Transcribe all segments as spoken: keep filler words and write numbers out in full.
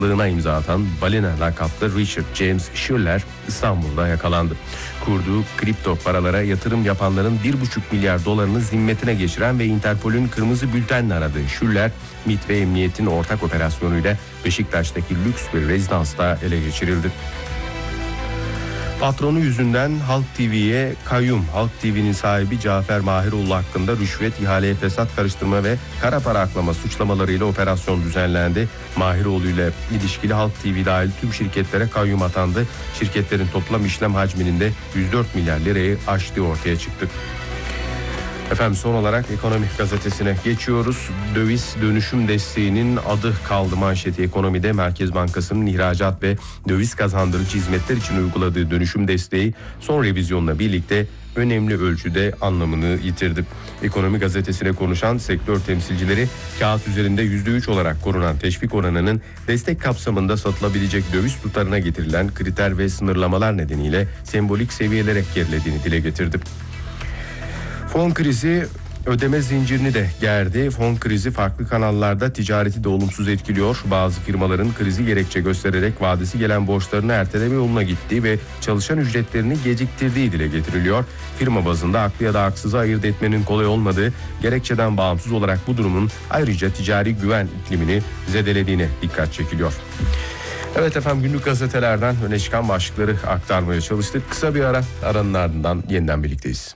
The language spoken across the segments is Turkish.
lığına imza atan balina lakaplı Richard James Schiller İstanbul'da yakalandı. Kurduğu kripto paralara yatırım yapanların bir buçuk milyar dolarını zimmetine geçiren ve Interpol'ün kırmızı bültenle aradığı Schiller, MİT ve Emniyet'in ortak operasyonuyla Beşiktaş'taki lüks bir rezidansta ele geçirildi. Patronu yüzünden Halk T V'ye kayyum. Halk T V'nin sahibi Cafer Mahiroğlu hakkında rüşvet, ihaleye fesat karıştırma ve kara para aklama suçlamalarıyla operasyon düzenlendi. Mahiroğlu ile ilişkili Halk T V dahil tüm şirketlere kayyum atandı. Şirketlerin toplam işlem hacminin de yüz dört milyar lirayı aştığı ortaya çıktı. Efendim son olarak Ekonomik Gazetesi'ne geçiyoruz. Döviz dönüşüm desteğinin adı kaldı manşeti ekonomide. Merkez Bankası'nın ihracat ve döviz kazandırıcı hizmetler için uyguladığı dönüşüm desteği son revizyonla birlikte önemli ölçüde anlamını yitirdi. Ekonomi Gazetesi'ne konuşan sektör temsilcileri kağıt üzerinde yüzde üç olarak korunan teşvik oranının destek kapsamında satılabilecek döviz tutarına getirilen kriter ve sınırlamalar nedeniyle sembolik seviyelere gerilediğini dile getirdi. Fon krizi ödeme zincirini de gerdi. Fon krizi farklı kanallarda ticareti de olumsuz etkiliyor. Bazı firmaların krizi gerekçe göstererek vadesi gelen borçlarını erteleme yoluna gittiği ve çalışan ücretlerini geciktirdiği dile getiriliyor. Firma bazında haklı ya da haksızı ayırt etmenin kolay olmadığı, gerekçeden bağımsız olarak bu durumun ayrıca ticari güven iklimini zedelediğine dikkat çekiliyor. Evet efendim, günlük gazetelerden öne çıkan başlıkları aktarmaya çalıştık. Kısa bir ara, aranın ardından yeniden birlikteyiz.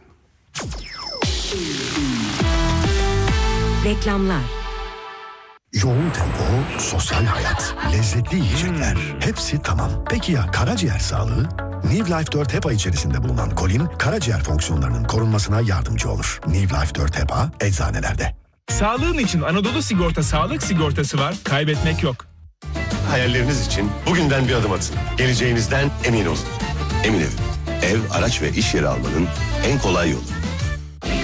Reklamlar. Yoğun tempo, sosyal hayat, lezzetli yiyecekler, hmm. hepsi tamam. Peki ya karaciğer sağlığı? New Life dört HEPA içerisinde bulunan kolin, karaciğer fonksiyonlarının korunmasına yardımcı olur. New Life dört HEPA eczanelerde. Sağlığın için Anadolu Sigorta sağlık sigortası var, kaybetmek yok. Hayalleriniz için bugünden bir adım atın. Geleceğinizden emin olun. Emin Ev, ev, araç ve iş yeri almanın en kolay yolu.